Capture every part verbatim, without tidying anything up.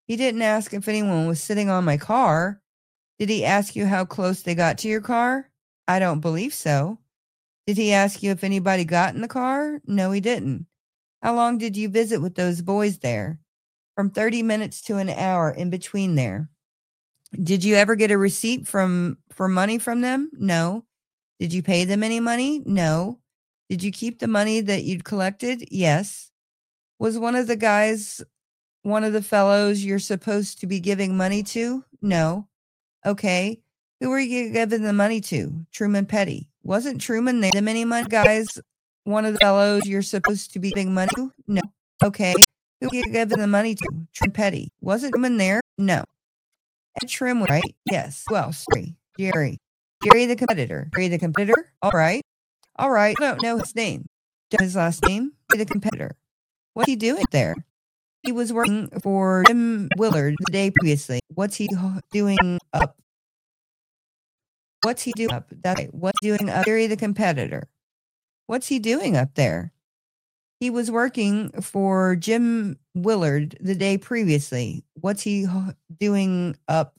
He didn't ask if anyone was sitting on my car. Did he ask you how close they got to your car? I don't believe so. Did he ask you if anybody got in the car? No, he didn't. How long did you visit with those boys there? From thirty minutes to an hour in between there. Did you ever get a receipt from for money from them? No. Did you pay them any money? No. Did you keep the money that you'd collected? Yes. Was one of the guys one of the fellows you're supposed to be giving money to? No. Okay. Who were you giving the money to? Truman Petty. Wasn't Truman there? Them any money guys? One of the fellows you're supposed to be giving money to? No. Okay. Who were you giving the money to? Truman Petty. Wasn't Truman there? No. Ed Trim, right? Yes. Who else? Jerry. Jerry. Jerry the competitor. Jerry the competitor? All right. All right. I don't know his name. His last name? Jerry the competitor. What's he doing there? He was working for Jim Willard the day previously. What's he doing up? What's he doing up? That's right. What's he doing up? Jerry the competitor. What's he doing up there? He was working for Jim Willard the day previously. What's he doing up?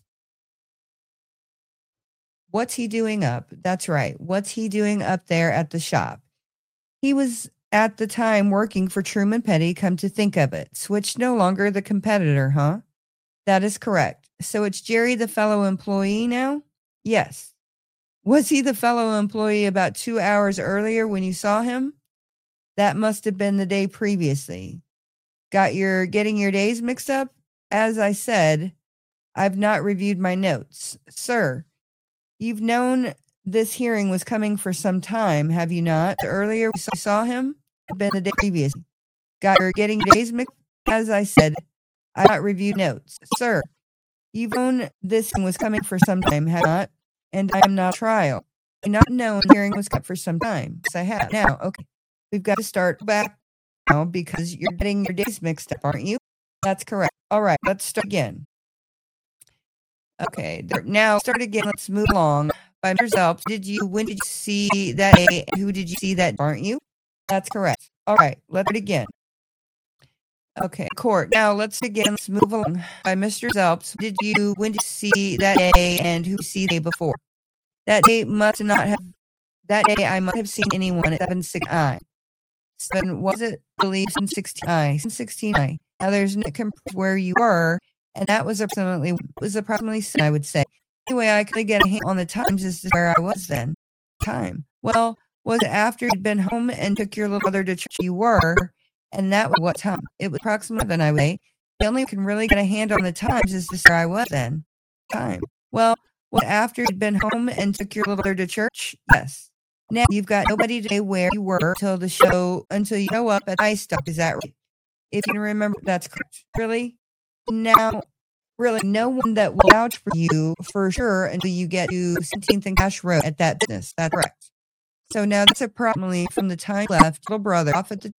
What's he doing up? That's right. What's he doing up there at the shop? He was at the time working for Truman Petty, come to think of it. Switch no longer the competitor, huh? That is correct. So it's Jerry the fellow employee now? Yes. Was he the fellow employee about two hours earlier when you saw him? That must have been the day previously. Got your getting your days mixed up? As I said, I've not reviewed my notes. Sir, you've known this hearing was coming for some time, have you not? Earlier we saw him? Been the day previous. Got your getting your days mixed? As I said, I've not reviewed notes. Sir, you've known this hearing was coming for some time, have you not? And I am not trial. I've not known the hearing was cut for some time. Yes, I have. Now, okay. We've got to start back now because you're getting your days mixed up, aren't you? That's correct. All right, let's start again. Okay, there, now start again. Let's move along. By yourself, did you, when did you see that day? Who did you see that, aren't you? That's correct. All right, let's start again. Okay, court. Now let's again, let's move along. By Mister Zelps, did you, when did you see that day and who see the day before? That day must not have, that day I must have seen anyone at seven six I. Seven, was it, I believe, seven sixteen I, seven sixteen I. Now there's no comp- where you were, and that was approximately, was approximately, I would say. Anyway, I could get a hand on the times as to where I was then. Time. Well, was it after you'd been home and took your little brother to church? You were, and that was what time? It was approximately then, I would say. The only can really get a hand on the times is to where I was then. Time. Well, was it after you'd been home and took your little brother to church? Yes. Now you've got nobody to say where you were until the show, until you show up at ice stop. Is that right? If you can remember, that's correct. Really? Now, really, no one that will vouch for you for sure until you get to seventeenth and Cash Road at that business. That's correct. So now that's approximately from the time you left little brother off at the.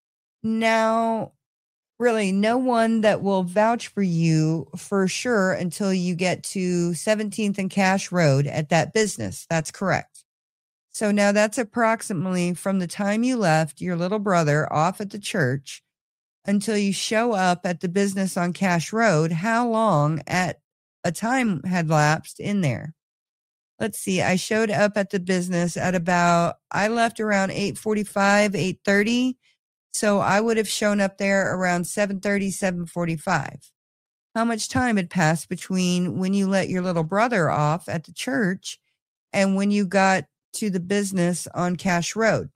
Now, really, no one that will vouch for you for sure until you get to seventeenth and Cash Road at that business. That's correct. So now that's approximately from the time you left your little brother off at the church until you show up at the business on Cash Road. How long at a time had lapsed in there? Let's see. I showed up at the business at about, I left around eight forty-five, eight thirty. So I would have shown up there around seven thirty, seven forty-five. How much time had passed between when you let your little brother off at the church and when you got to the business on Cash Road?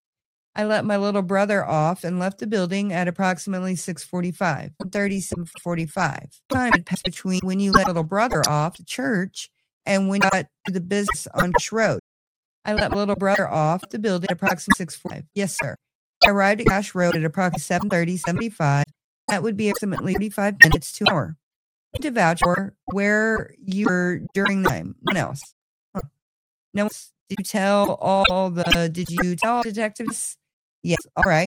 I let my little brother off and left the building at approximately six forty-five, thirty, seven forty-five. Time had passed between when you let little brother off to church and when you got to the business on Cash Road. I let my little brother off the building at approximately six forty-five. Yes, sir. I arrived at Cash Road at approximately seven thirty, seventy-five. That would be approximately thirty-five minutes to an hour. To vouch for where you were during the time. No one else. Huh. No one else. Did you tell all the, did you tell all detectives? Yes. All right.